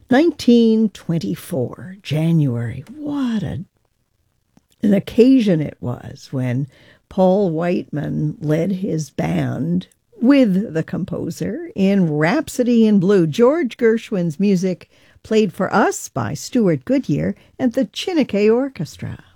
1924, January. What an occasion it was when Paul Whiteman led his band with the composer in Rhapsody in Blue, George Gershwin's music played for us by Stuart Goodyear and the Chineke Orchestra.